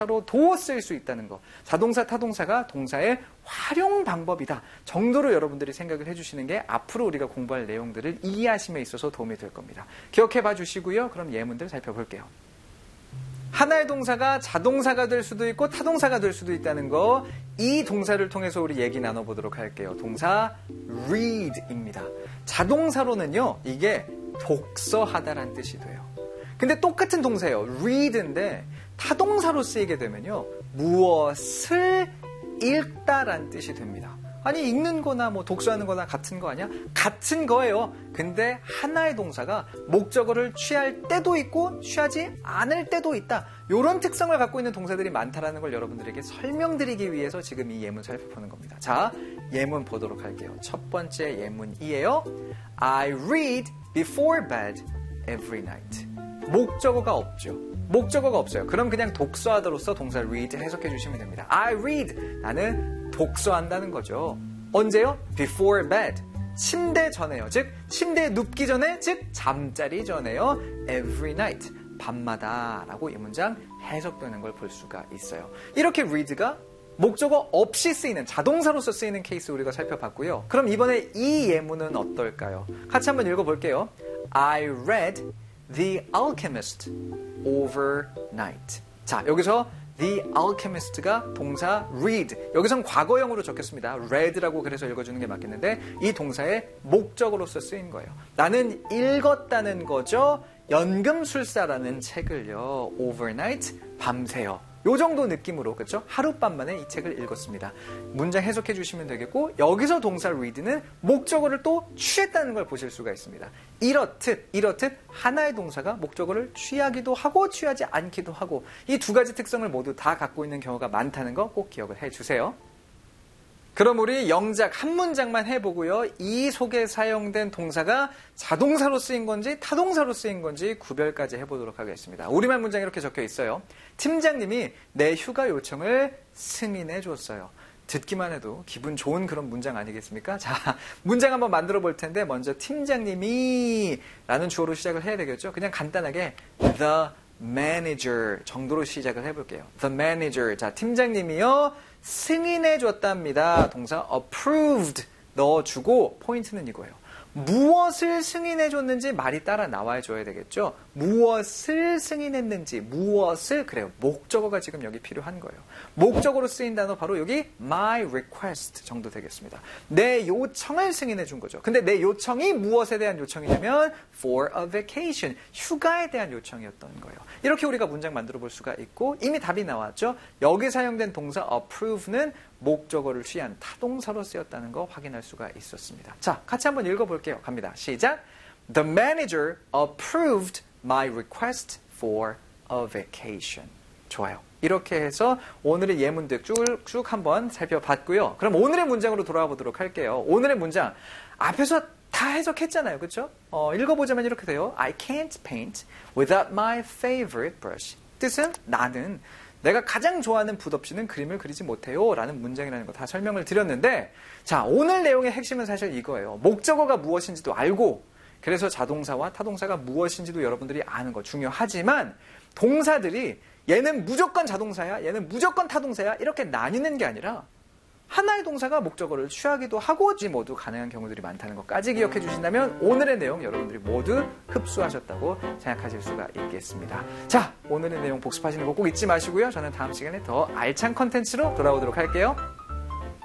도 쓸 수 있다는 거. 자동사, 타동사가 동사의 활용 방법이다 정도로 여러분들이 생각을 해주시는 게 앞으로 우리가 공부할 내용들을 이해하심에 있어서 도움이 될 겁니다. 기억해 봐 주시고요. 그럼 예문들 살펴볼게요. 하나의 동사가 자동사가 될 수도 있고 타동사가 될 수도 있다는 거, 이 동사를 통해서 우리 얘기 나눠보도록 할게요. 동사 read입니다. 자동사로는요, 이게 독서하다라는 뜻이 돼요. 근데 똑같은 동사예요. read인데 타동사로 쓰이게 되면요, 무엇을 읽다라는 뜻이 됩니다. 아니, 읽는 거나 뭐 독서하는 거나 같은 거 아니야? 같은 거예요. 근데 하나의 동사가 목적어를 취할 때도 있고 취하지 않을 때도 있다. 이런 특성을 갖고 있는 동사들이 많다라는 걸 여러분들에게 설명드리기 위해서 지금 이 예문 살펴보는 겁니다. 자, 예문 보도록 할게요. 첫 번째 예문이에요. I read before bed every night. 목적어가 없죠. 목적어가 없어요. 그럼 그냥 독서하다로서 동사 read 해석해 주시면 됩니다. I read. 나는 독서한다는 거죠. 언제요? Before bed. 침대 전에요. 즉 침대에 눕기 전에, 즉 잠자리 전에요. Every night. 밤마다 라고 이 문장 해석되는 걸 볼 수가 있어요. 이렇게 read가 목적어 없이 쓰이는, 자동사로서 쓰이는 케이스 우리가 살펴봤고요. 그럼 이번에 이 예문은 어떨까요? 같이 한번 읽어볼게요. I read The Alchemist overnight. 자, 여기서 The Alchemist가 동사 read. 여기선 과거형으로 적혔습니다. read라고 그래서 읽어주는 게 맞겠는데 이 동사의 목적으로서 쓰인 거예요. 나는 읽었다는 거죠. 연금술사라는 책을요. overnight, 밤새요. 요 정도 느낌으로, 그렇죠? 하룻밤 만에 이 책을 읽었습니다. 문장 해석해 주시면 되겠고, 여기서 동사 read는 목적어를 또 취했다는 걸 보실 수가 있습니다. 이렇듯 하나의 동사가 목적어를 취하기도 하고 취하지 않기도 하고, 이 두 가지 특성을 모두 다 갖고 있는 경우가 많다는 거 꼭 기억을 해 주세요. 그럼 우리 영작 한 문장만 해보고요. 이 속에 사용된 동사가 자동사로 쓰인 건지 타동사로 쓰인 건지 구별까지 해보도록 하겠습니다. 우리말 문장 이렇게 적혀 있어요. 팀장님이 내 휴가 요청을 승인해 줬어요. 듣기만 해도 기분 좋은 그런 문장 아니겠습니까? 자, 문장 한번 만들어 볼 텐데 먼저 팀장님이 라는 주어로 시작을 해야 되겠죠. 그냥 간단하게 the manager 정도로 시작을 해볼게요. The manager. 자, 팀장님이요. 승인해 줬답니다. 동사 approved 넣어주고 포인트는 이거예요. 무엇을 승인해 줬는지 말이 따라 나와 줘야 되겠죠. 무엇을 승인했는지, 무엇을, 그래요. 목적어가 지금 여기 필요한 거예요. 목적어로 쓰인 단어 바로 여기 my request 정도 되겠습니다. 내 요청을 승인해 준 거죠. 근데 내 요청이 무엇에 대한 요청이냐면 for a vacation, 휴가에 대한 요청이었던 거예요. 이렇게 우리가 문장 만들어 볼 수가 있고, 이미 답이 나왔죠. 여기 사용된 동사 approve는 목적어를 취한 타동사로 쓰였다는 거 확인할 수가 있었습니다. 자, 같이 한번 읽어볼게요. 갑니다. 시작. The manager approved my request for a vacation. 좋아요. 이렇게 해서 오늘의 예문들 쭉 한번 살펴봤고요. 그럼 오늘의 문장으로 돌아와 보도록 할게요. 오늘의 문장 앞에서 다 해석했잖아요. 그렇죠? 읽어보자면 이렇게 돼요. I can't paint without my favorite brush. 뜻은 나는 내가 가장 좋아하는 붓 없이는 그림을 그리지 못해요 라는 문장이라는 거 다 설명을 드렸는데, 자, 오늘 내용의 핵심은 사실 이거예요. 목적어가 무엇인지도 알고, 그래서 자동사와 타동사가 무엇인지도 여러분들이 아는 거 중요하지만, 동사들이 얘는 무조건 자동사야, 얘는 무조건 타동사야 이렇게 나뉘는 게 아니라 하나의 동사가 목적어를 취하기도 하고 모두 가능한 경우들이 많다는 것까지 기억해 주신다면 오늘의 내용 여러분들이 모두 흡수하셨다고 생각하실 수가 있겠습니다. 자, 오늘의 내용 복습하시는 거 꼭 잊지 마시고요. 저는 다음 시간에 더 알찬 컨텐츠로 돌아오도록 할게요.